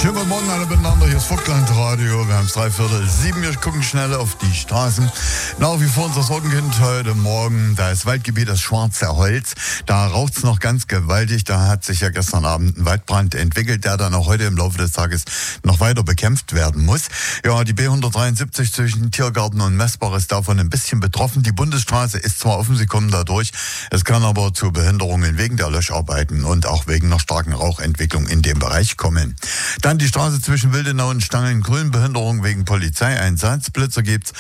Schönen guten Morgen alle miteinander, hier ist Vogtland Radio, wir haben es 6:45, wir gucken schnell auf die Straßen. Nach wie vor unser Sorgenkind heute Morgen, da ist Waldgebiet das Schwarze Holz, da raucht es noch ganz gewaltig, da hat sich ja gestern Abend ein Waldbrand entwickelt, der dann auch heute im Laufe des Tages noch weiter bekämpft werden muss. Ja, die B173 zwischen Tiergarten und Messbach ist davon ein bisschen betroffen. Die Bundesstraße ist zwar offen, sie kommen da durch, es kann aber zu Behinderungen wegen der Löscharbeiten und auch wegen einer starken Rauchentwicklung in dem Bereich kommen. Dann die Straße zwischen Wildenau und Stangeln-Grün, Behinderung wegen Polizeieinsatz. Blitzer gibt's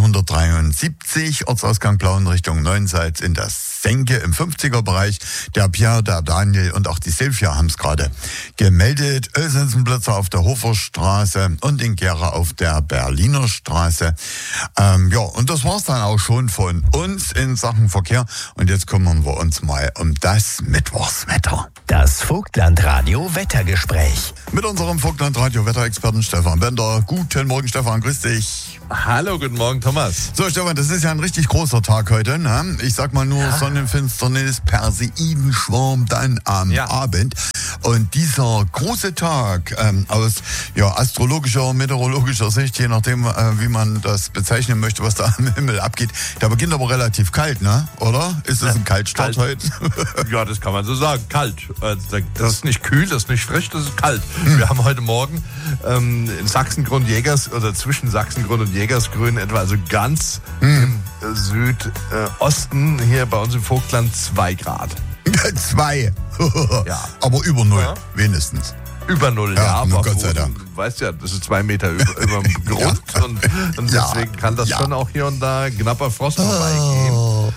B173, Ortsausgang Blauen Richtung Neuensalz in das Senke im 50er-Bereich. Der Pierre, der Daniel und auch die Silvia haben es gerade gemeldet. Ölsensenblitzer auf der Hoferstraße und in Gera auf der Berliner Straße. Ja, und das war's dann auch schon von uns in Sachen Verkehr. Und jetzt kümmern wir uns mal um das Mittwochswetter. Das Vogtland-Radio Wettergespräch. Mit unserem Vogtland-Radio Wetterexperten Stefan Bender. Guten Morgen, Stefan, grüß dich. Hallo, guten Morgen, Thomas. So, Stefan, das ist ja ein richtig großer Tag heute, ne? Ich sag mal nur Sonnenfinsternis, Perseidenschwarm dann am Abend. Und dieser große Tag aus astrologischer, meteorologischer Sicht, je nachdem, wie man das bezeichnen möchte, was da am Himmel abgeht, der beginnt aber relativ kalt, ne? Oder? Ist das ein Kaltstart heute? Ja, das kann man so sagen. Kalt. Das ist nicht kühl, das ist nicht frisch, das ist kalt. Wir haben heute Morgen in Sachsengrund, oder zwischen Sachsengrund und Jägersgrün etwa, also ganz im Südosten, hier bei uns im Vogtland 2 Grad. 2? Ja. Aber über 0, wenigstens. Über 0, aber Gott sei Dank. Du weißt ja, das ist 2 Meter über dem Grund und deswegen kann das schon auch hier und da knapper Frost vorbeigehen.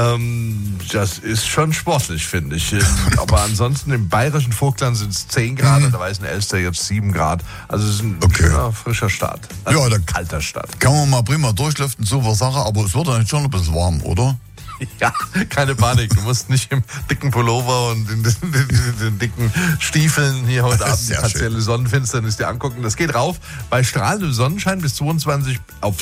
Das ist schon sportlich, finde ich. Aber ansonsten im bayerischen Vogtland sind es 10 Grad, und da weiß ein Elster jetzt 7 Grad. Also es ist ein schöner, frischer Start. Also ein kalter Start. Kann man mal prima durchlüften, super Sache, aber es wird dann schon ein bisschen warm, oder? Ja, keine Panik. Du musst nicht im dicken Pullover und in den dicken Stiefeln hier heute Abend die partielle Sonnenfinsternis dir angucken. Das geht rauf bei strahlendem Sonnenschein bis 22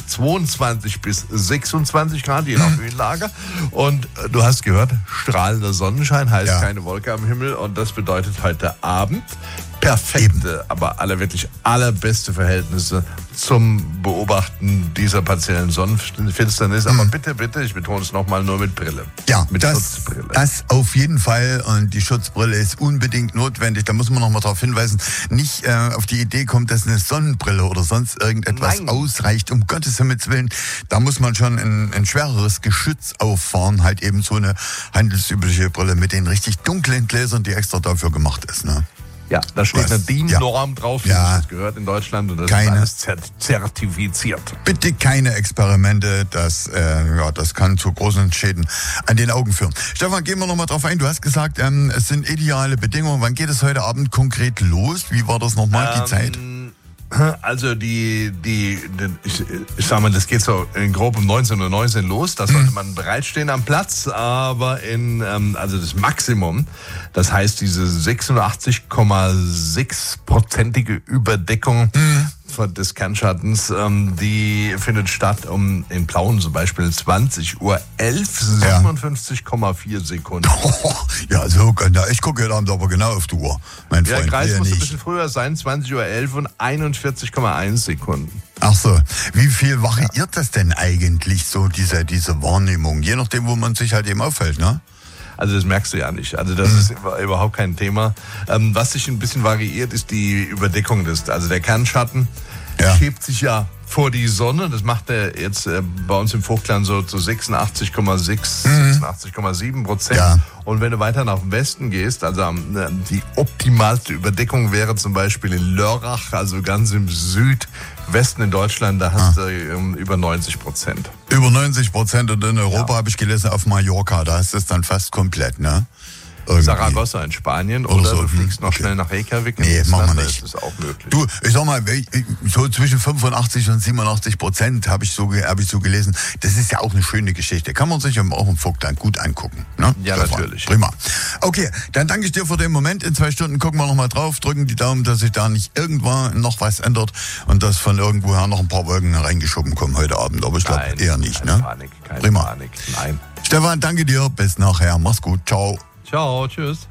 bis 26 Grad, je nach Höhenlage. Und du hast gehört, strahlender Sonnenschein heißt keine Wolke am Himmel. Und das bedeutet heute Abend perfekte, aber wirklich allerbeste Verhältnisse zum Beobachten dieser partiellen Sonnenfinsternis. Aber bitte, ich betone es nochmal, nur mit Brille. Ja, mit Schutzbrille. Das auf jeden Fall. Und die Schutzbrille ist unbedingt notwendig. Da muss man nochmal darauf hinweisen, nicht auf die Idee kommt, dass eine Sonnenbrille oder sonst irgendetwas ausreicht. Um Gottes Himmels Willen, da muss man schon ein schwereres Geschütz auffahren. Halt eben so eine handelsübliche Brille mit den richtig dunklen Gläsern, die extra dafür gemacht ist, ne? Ja, da steht eine DIN-Norm drauf, wie das gehört in Deutschland, und das ist alles zertifiziert. Bitte keine Experimente, das kann zu großen Schäden an den Augen führen. Stefan, gehen wir nochmal drauf ein. Du hast gesagt, es sind ideale Bedingungen. Wann geht es heute Abend konkret los? Wie war das nochmal, die Zeit? Also ich sag mal, das geht so in grob um 19:19 Uhr los. Da sollte man bereitstehen am Platz, aber also das Maximum, das heißt diese 86,6%ige Überdeckung des Kernschattens, die findet statt in Plauen zum Beispiel 20:11 Uhr, 57,4 Sekunden. Ja, ich gucke heute Abend aber genau auf die Uhr, mein Freund. Der Kreis muss ein bisschen früher sein, 20:11 Uhr und 41,1 Sekunden. Ach so, wie viel variiert das denn eigentlich so, diese Wahrnehmung? Je nachdem, wo man sich halt eben aufhält, ne? Also das merkst du ja nicht. Also das ist überhaupt kein Thema. Was sich ein bisschen variiert, ist die Überdeckung also der Kernschatten schiebt sich ja vor die Sonne. Das macht er jetzt bei uns im Vogtland so zu 86,7%. Ja. Und wenn du weiter nach Westen gehst, also die optimalste Überdeckung wäre zum Beispiel in Lörrach, also ganz im Südwesten in Deutschland, da hast du über 90%. Über 90%, und in Europa habe ich gelesen, auf Mallorca, da ist es dann fast komplett, ne? Saragossa in Spanien oder so, du fliegst noch schnell nach Reykjavik. Nee, machen wir nicht. Das ist auch möglich. Du, ich sag mal, so zwischen 85 und 87% habe ich so gelesen. Das ist ja auch eine schöne Geschichte. Kann man sich auch im Vogtland gut angucken. Ne? Ja, natürlich. Prima. Okay, dann danke ich dir für den Moment. In 2 Stunden gucken wir nochmal drauf, drücken die Daumen, dass sich da nicht irgendwann noch was ändert und dass von irgendwoher noch ein paar Wolken reingeschoben kommen heute Abend. Aber ich glaube eher nicht. Keine ne? Panik, keine Prima. Panik. Nein. Stefan, danke dir. Bis nachher. Mach's gut. Ciao. Ciao, tschüss.